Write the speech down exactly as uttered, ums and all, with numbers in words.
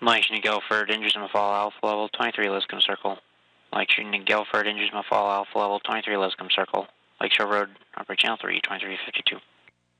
Mike shooting to Guilford, injuries in Mafala, Alpha level twenty-three, Liscombe Circle. Mike shooting to Guilford, injuries in Mafala, Alpha level twenty-three, Liscombe Circle. Lakeshore Road, Upper Channel three, twenty-three fifty-two.